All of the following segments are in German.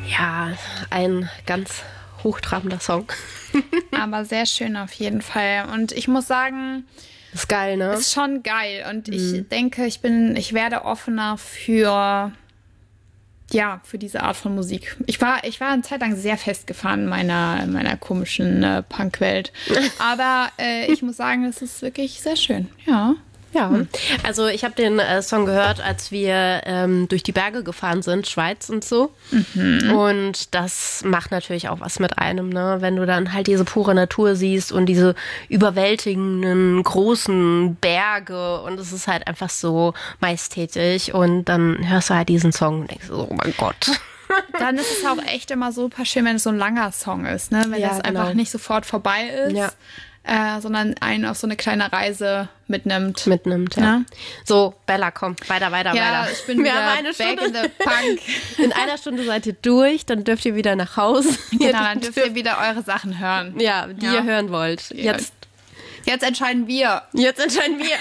Ja, ein ganz hochtrabender Song. Aber sehr schön auf jeden Fall. Und ich muss sagen, Ist geil, ne? ist schon geil. Und ich denke, ich werde offener für diese Art von Musik. Ich war eine Zeit lang sehr festgefahren in meiner komischen Punkwelt. Aber ich muss sagen, es ist wirklich sehr schön. Ja. Ja, also ich habe den Song gehört, als wir durch die Berge gefahren sind, Schweiz und so. Und das macht natürlich auch was mit einem, ne? Wenn du dann halt diese pure Natur siehst und diese überwältigenden großen Berge und es ist halt einfach so majestätisch und dann hörst du halt diesen Song und denkst so, oh mein Gott. Dann ist es auch echt immer super schön, wenn es so ein langer Song ist, ne? Wenn Ja, das genau. einfach nicht sofort vorbei ist. Ja. Sondern einen auf so eine kleine Reise mitnimmt. Ja. Ja? So, Bella, komm, weiter. Ja, ich bin Wir wieder haben eine back Stunde. in the Punk. In einer Stunde seid ihr durch, dann dürft ihr wieder nach Hause. Genau, dann dürft ihr wieder eure Sachen hören. Ja, die ihr hören wollt. Jetzt entscheiden wir. entscheiden wir.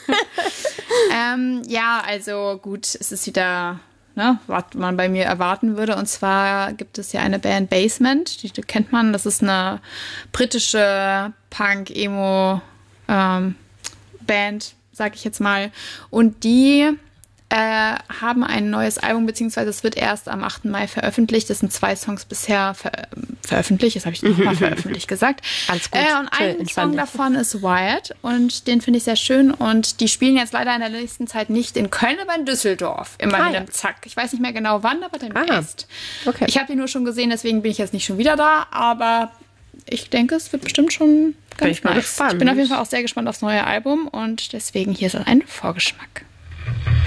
Ja, also gut, es ist wieder, ne, was man bei mir erwarten würde. Und zwar gibt es ja eine Band Basement, die kennt man. Das ist eine britische Punk-Emo-Band, sag ich jetzt mal. Und die haben ein neues Album, beziehungsweise es wird erst am 8. Mai veröffentlicht. Es sind 2 Songs bisher veröffentlicht. Das habe ich nochmal veröffentlicht gesagt. Alles gut. Und ein Song davon ist Wired und den finde ich sehr schön. Und die spielen jetzt leider in der nächsten Zeit nicht in Köln, aber in Düsseldorf. Immerhin im Zack. Ich weiß nicht mehr genau wann, aber demnächst. Okay. Ich habe die nur schon gesehen, deswegen bin ich jetzt nicht schon wieder da. Aber ich denke, es wird bestimmt schon ganz mal nice. gespannt. Ich bin auf jeden Fall auch sehr gespannt aufs neue Album und deswegen hier ist ein Vorgeschmack.